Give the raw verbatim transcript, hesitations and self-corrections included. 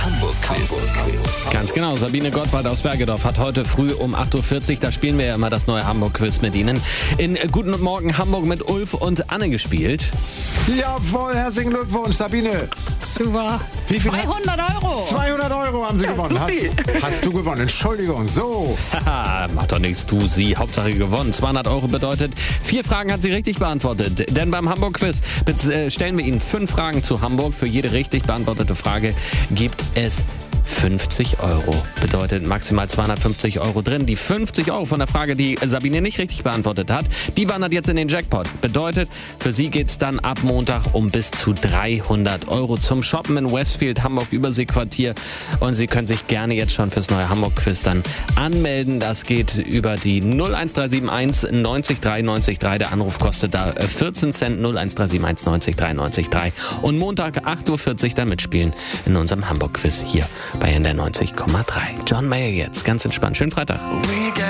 Hamburg-Quiz. Ganz genau, Sabine Gottwald aus Bergedorf hat heute früh um acht Uhr vierzig, da spielen wir ja immer das neue Hamburg-Quiz mit Ihnen, in Guten Morgen Hamburg mit Ulf und Anne gespielt. Jawohl, herzlichen Glückwunsch, Sabine. Super. Wie viel zweihundert Euro. zweihundert Euro haben Sie gewonnen. Hast, hast du gewonnen, Entschuldigung. So. Haha, macht doch nichts, du, sie, Hauptsache gewonnen. zweihundert Euro bedeutet, vier Fragen hat sie richtig beantwortet. Denn beim Hamburg-Quiz stellen wir Ihnen fünf Fragen zu Hamburg. Für jede richtig beantwortete Frage gibt es fünfzig Euro. Bedeutet maximal zweihundertfünfzig Euro drin. Die fünfzig Euro von der Frage, die Sabine nicht richtig beantwortet hat, die wandert jetzt in den Jackpot. Bedeutet, für sie geht's dann ab Montag um bis zu dreihundert Euro zum Shoppen in Westfield, Hamburg Überseequartier. Und Sie können sich gerne jetzt schon fürs neue Hamburg-Quiz dann anmelden. Das geht über die null eins drei sieben eins neunzig drei neunzig drei. Der Anruf kostet da vierzehn Cent. null eins drei sieben eins neunzig drei neunzig drei. Und Montag acht Uhr vierzig dann mitspielen in unserem Hamburg-Quiz hier bei N D R neunzig Komma drei. John Mayer jetzt, ganz entspannt. Schönen Freitag.